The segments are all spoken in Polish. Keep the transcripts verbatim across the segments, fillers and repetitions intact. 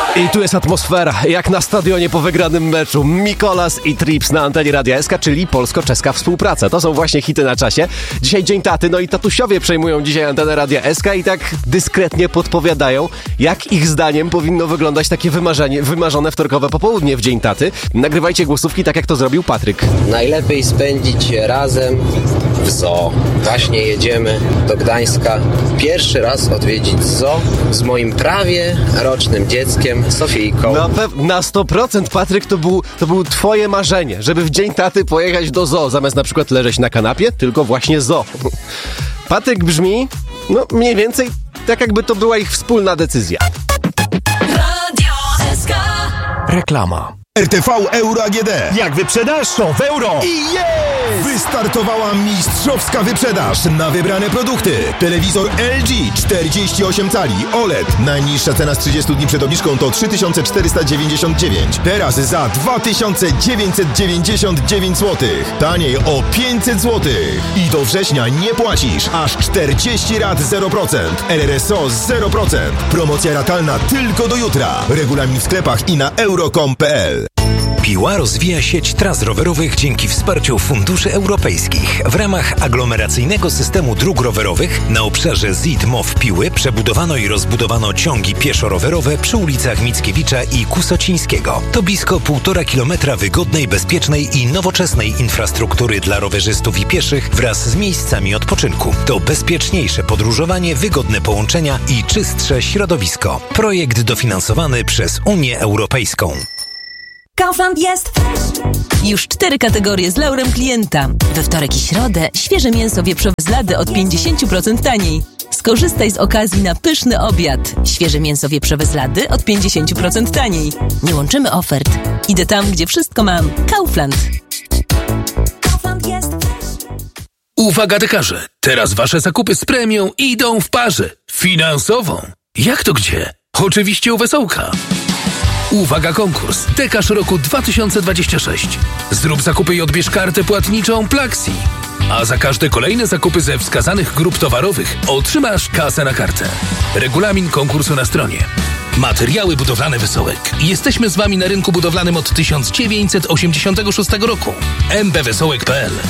I tu jest atmosfera, jak na stadionie po wygranym meczu. Mikolas i Trips na antenie Radia S K, czyli polsko-czeska współpraca. To są właśnie hity na czasie. Dzisiaj Dzień Taty, no i tatusiowie przejmują dzisiaj antenę Radia S K i tak dyskretnie podpowiadają, jak ich zdaniem powinno wyglądać takie wymarzenie, wymarzone wtorkowe popołudnie w Dzień Taty. Nagrywajcie głosówki tak, jak to zrobił Patryk. Najlepiej spędzić je razem w zoo. Właśnie jedziemy do Gdańska. Pierwszy raz odwiedzić zoo z moim prawie rocznym dzieckiem Sofijką. Na, pe- na sto procent, Patryk, to był, to był twoje marzenie, żeby w Dzień Taty pojechać do zoo, zamiast na przykład leżeć na kanapie, tylko właśnie zoo. Patryk brzmi, no mniej więcej tak, jakby to była ich wspólna decyzja. Radio S K. Reklama. R T V Euro A G D. Jak wyprzedasz, to w euro. I jest! Wystartowała mistrzowska wyprzedaż na wybrane produkty. Telewizor L G czterdzieści osiem cali O L E D. Najniższa cena z trzydziestu dni przed obniżką to trzy tysiące czterysta dziewięćdziesiąt dziewięć. Teraz za dwa tysiące dziewięćset dziewięćdziesiąt dziewięć złotych. Taniej o pięćset złotych. I do września nie płacisz. Aż czterdzieści rat zero procent. R R S O zero procent. Promocja ratalna tylko do jutra. Regulamin w sklepach i na euro kropka com kropka p l. Piła rozwija sieć tras rowerowych dzięki wsparciu funduszy europejskich. W ramach aglomeracyjnego systemu dróg rowerowych na obszarze Z I D M O W Piły przebudowano i rozbudowano ciągi pieszo-rowerowe przy ulicach Mickiewicza i Kusocińskiego. To blisko półtora kilometra wygodnej, bezpiecznej i nowoczesnej infrastruktury dla rowerzystów i pieszych wraz z miejscami odpoczynku. To bezpieczniejsze podróżowanie, wygodne połączenia i czystsze środowisko. Projekt dofinansowany przez Unię Europejską. Kaufland jest fresh. Już cztery kategorie z laurem klienta. We wtorek i środę świeże mięso wieprzowe z Lady od pięćdziesiąt procent taniej. Skorzystaj z okazji na pyszny obiad. Świeże mięso wieprzowe z Lady od pięćdziesiąt procent taniej. Nie łączymy ofert. Idę tam, gdzie wszystko mam. Kaufland. Kaufland jest fresh. Uwaga dekarze, teraz wasze zakupy z premią idą w parze. Finansową. Jak to gdzie? Oczywiście u Wesołka. Uwaga konkurs. Dekarz roku dwa tysiące dwudziesty szósty. Zrób zakupy i odbierz kartę płatniczą Plaxi. A za każde kolejne zakupy ze wskazanych grup towarowych otrzymasz kasę na kartę. Regulamin konkursu na stronie. Materiały budowlane Wesołek. Jesteśmy z wami na rynku budowlanym od tysiąc dziewięćset osiemdziesiątego szóstego roku. m b wesołek kropka p l.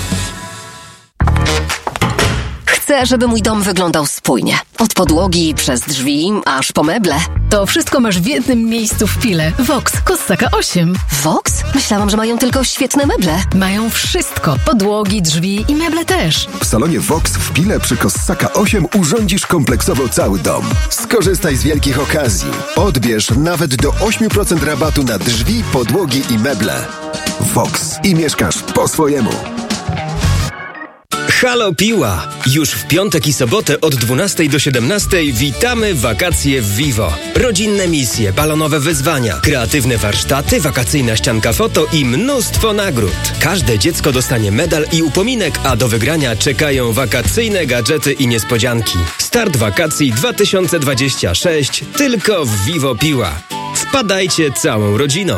Chcę, żeby mój dom wyglądał spójnie. Od podłogi, przez drzwi, aż po meble. To wszystko masz w jednym miejscu w Pile. Vox, Kossaka osiem. Vox? Myślałam, że mają tylko świetne meble. Mają wszystko. Podłogi, drzwi i meble też. W salonie Vox w Pile przy Kossaka osiem urządzisz kompleksowo cały dom. Skorzystaj z wielkich okazji. Odbierz nawet do osiem procent rabatu na drzwi, podłogi i meble. Vox. I mieszkasz po swojemu. Halo Piła! Już w piątek i sobotę od dwunastej do siedemnastej witamy wakacje w Vivo. Rodzinne misje, balonowe wyzwania, kreatywne warsztaty, wakacyjna ścianka foto i mnóstwo nagród. Każde dziecko dostanie medal i upominek, a do wygrania czekają wakacyjne gadżety i niespodzianki. Start wakacji dwa tysiące dwudziesty szósty tylko w Vivo Piła. Wpadajcie całą rodziną.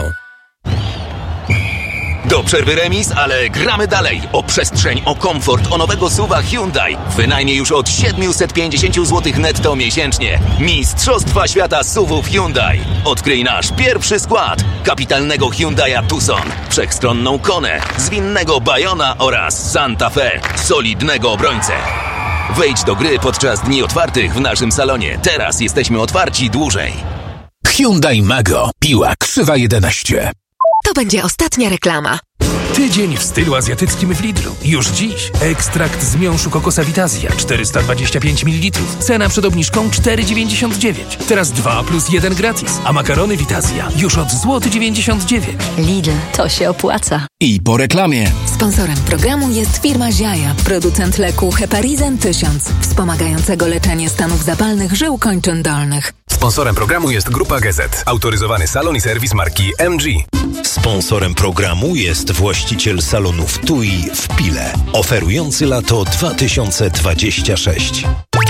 Do przerwy remis, ale gramy dalej. O przestrzeń, o komfort, o nowego suwa Hyundai. Wynajmie już od siedemset pięćdziesiąt złotych netto miesięcznie. Mistrzostwa świata suwów Hyundai. Odkryj nasz pierwszy skład. Kapitalnego Hyundai'a Tucson, wszechstronną Konę, zwinnego Bayona oraz Santa Fe, solidnego obrońcę. Wejdź do gry podczas dni otwartych w naszym salonie. Teraz jesteśmy otwarci dłużej. Hyundai Mago. Piła krzywa jedenaście. To będzie ostatnia reklama. Tydzień w stylu azjatyckim w Lidlu. Już dziś. Ekstrakt z miąższu kokosa Vitazja czterysta dwadzieścia pięć mililitrów. Cena przed obniżką cztery dziewięćdziesiąt dziewięć. Teraz dwa plus jeden gratis. A makarony Vitazja już od złoty dziewięćdziesiąt dziewięć. Lidl, to się opłaca. I po reklamie. Sponsorem programu jest firma Ziaja, producent leku Heparizan tysiąc, wspomagającego leczenie stanów zapalnych żył kończyn dolnych. Sponsorem programu jest Grupa G Z, autoryzowany salon i serwis marki M G. Sponsorem programu jest właściciel salonów T U I w Pile, oferujący lato dwa tysiące dwudziesty szósty.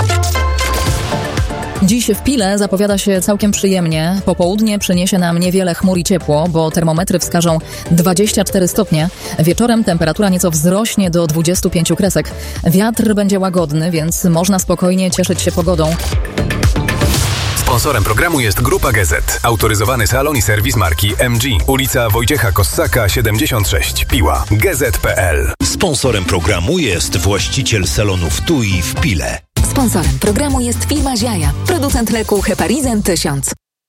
Dziś w Pile zapowiada się całkiem przyjemnie. Popołudnie przyniesie nam niewiele chmur i ciepło, bo termometry wskażą dwadzieścia cztery stopnie. Wieczorem temperatura nieco wzrośnie do dwudziestu pięciu kresek. Wiatr będzie łagodny, więc można spokojnie cieszyć się pogodą. Sponsorem programu jest Grupa G Z. Autoryzowany salon i serwis marki M G. Ulica Wojciecha Kossaka siedemdziesiąt sześć, Piła. G Z kropka P L. Sponsorem programu jest właściciel salonów T U I w Pile. Sponsorem programu jest firma Ziaja, producent leku Heparizan tysiąc.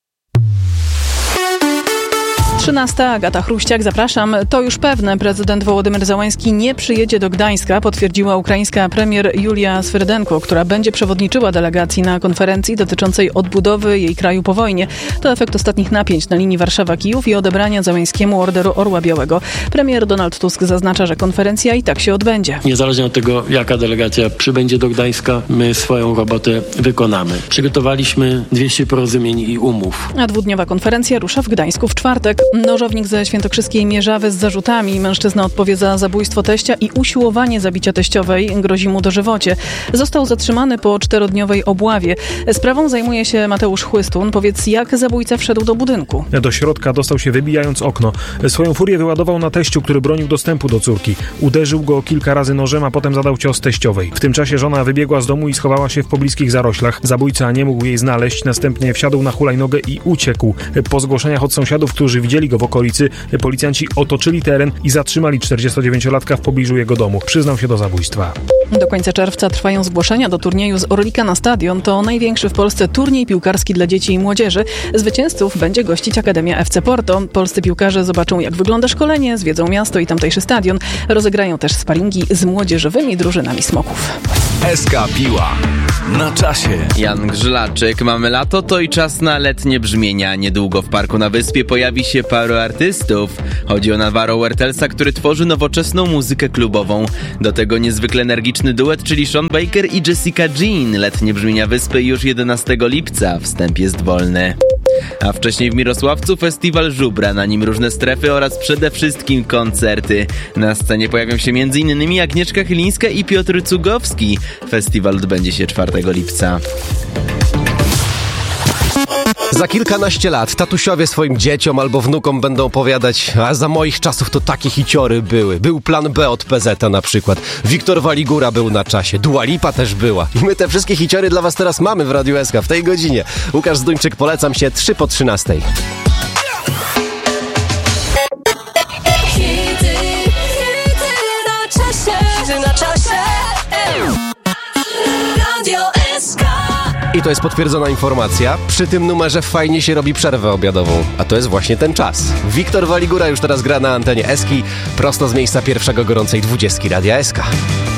trzynasta. Agata Chruściak, zapraszam. To już pewne, prezydent Wołodymyr Zełański nie przyjedzie do Gdańska, potwierdziła ukraińska premier Julia Swyrdenko, która będzie przewodniczyła delegacji na konferencji dotyczącej odbudowy jej kraju po wojnie. To efekt ostatnich napięć na linii Warszawa-Kijów i odebrania Zełańskiemu Orderu Orła Białego. Premier Donald Tusk zaznacza, że konferencja i tak się odbędzie. Niezależnie od tego, jaka delegacja przybędzie do Gdańska, my swoją robotę wykonamy. Przygotowaliśmy dwieście porozumień i umów. A dwudniowa konferencja rusza w Gdańsku w czwartek. Nożownik ze świętokrzyskiej Mierzawy z zarzutami. Mężczyzna odpowie za zabójstwo teścia i usiłowanie zabicia teściowej. Grozi mu dożywocie. Został zatrzymany po czterodniowej obławie. Sprawą zajmuje się Mateusz Chłystun. Powiedz, jak zabójca wszedł do budynku? Do środka dostał się wybijając okno. Swoją furię wyładował na teściu, który bronił dostępu do córki. Uderzył go kilka razy nożem, a potem zadał cios teściowej. W tym czasie żona wybiegła z domu i schowała się w pobliskich zaroślach. Zabójca nie mógł jej znaleźć. Następnie wsiadł na hulajnogę i uciekł. Po zgłoszeniach od sąsiadów, którzy widzieli go w okolicy, policjanci otoczyli teren i zatrzymali czterdziestodziewięciolatka w pobliżu jego domu. Przyznał się do zabójstwa. Do końca czerwca trwają zgłoszenia do turnieju z Orlika na Stadion. To największy w Polsce turniej piłkarski dla dzieci i młodzieży. Zwycięzców będzie gościć Akademia F C Porto. Polscy piłkarze zobaczą, jak wygląda szkolenie, zwiedzą miasto i tamtejszy stadion. Rozegrają też sparingi z młodzieżowymi drużynami Smoków. S K Piła. Na czasie. Jan Grzylaczyk. Mamy lato, to i czas na letnie brzmienia. Niedługo w Parku na Wyspie pojawi się paru artystów. Chodzi o Navarro Wertelsa, który tworzy nowoczesną muzykę klubową. Do tego niezwykle energiczny duet, czyli Sean Baker i Jessica Jean. Letnie brzmienia Wyspy już jedenastego lipca. Wstęp jest wolny. A wcześniej w Mirosławcu festiwal Żubra, na nim różne strefy oraz przede wszystkim koncerty. Na scenie pojawią się między innymi Agnieszka Chylińska i Piotr Cugowski. Festiwal odbędzie się czwartego lipca. Za kilkanaście lat tatusiowie swoim dzieciom albo wnukom będą opowiadać, a za moich czasów to takie hiciory były. Był plan B od P Z na przykład. Wiktor Waligura był na czasie. Dua Lipa też była. I my te wszystkie hiciory dla was teraz mamy w Radiu S K w tej godzinie. Łukasz Zduńczyk, polecam się, trzy po trzynastej. Hity, hity na czasie, hity na czasie. Radio S K. I to jest potwierdzona informacja. Przy tym numerze fajnie się robi przerwę obiadową. A to jest właśnie ten czas. Wiktor Waligura już teraz gra na antenie Eski, prosto z miejsca pierwszego gorącej dwudziestki Radia S K.